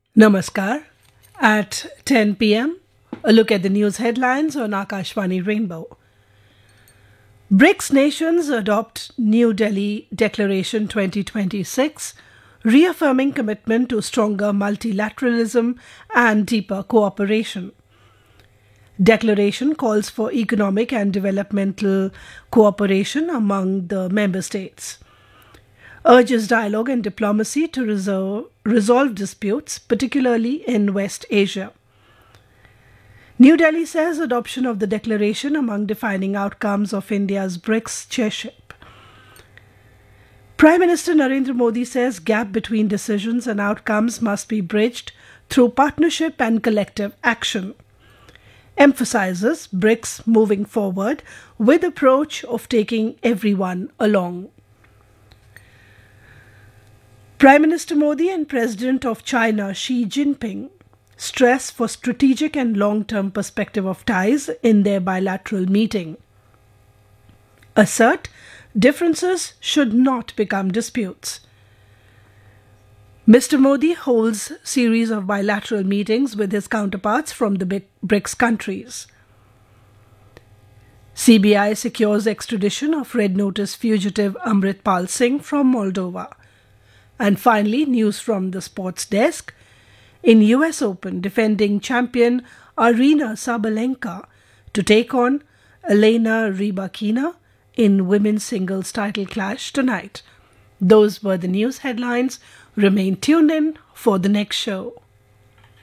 Namaskar. At 10 p.m., a look at the news headlines on Akashvani Rainbow. BRICS nations adopt New Delhi Declaration 2026, reaffirming commitment to stronger multilateralism and deeper cooperation. Declaration calls for economic and developmental cooperation among the member states, urges dialogue and diplomacy to resolve disputes, particularly in West Asia. New Delhi says adoption of the declaration among defining outcomes of India's BRICS chairship. Prime Minister Narendra Modi says gap between decisions and outcomes must be bridged through partnership and collective action. Emphasizes BRICS moving forward with approach of taking everyone along. Prime Minister Modi and President of China Xi Jinping stress for strategic and long-term perspective of ties in their bilateral meeting. Assert differences should not become disputes. Mr. Modi holds series of bilateral meetings with his counterparts from the BRICS countries. CBI secures extradition of Red Notice fugitive Amritpal Singh from Moldova. And finally, news from the sports desk. In US Open, defending champion Aryna Sabalenka to take on Elena Rybakina in women's singles title clash tonight. Those were the news headlines. Remain tuned in for the next show.